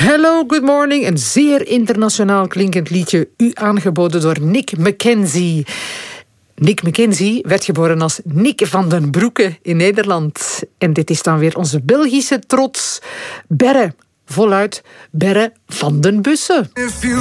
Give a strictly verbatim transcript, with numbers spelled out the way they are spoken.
Hello, good morning. Een zeer internationaal klinkend liedje, u aangeboden door Nick McKenzie. Nick McKenzie werd geboren als Nick van den Broeke in Nederland. En dit is dan weer onze Belgische trots. Berre, voluit Berre van den Bussen.